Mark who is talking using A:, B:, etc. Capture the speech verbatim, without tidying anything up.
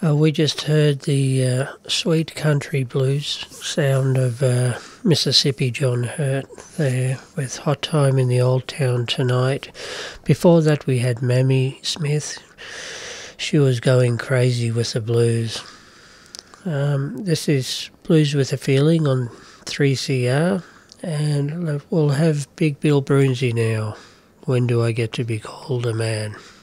A: Uh, we just heard the uh, sweet country blues sound of uh, Mississippi John Hurt there with Hot Time in the Old Town Tonight. Before that we had Mamie Smith. She was going crazy with the blues. Um, this is Blues with a Feeling on three C R, and we'll have Big Bill Broonzy now. When do I get to be called a man?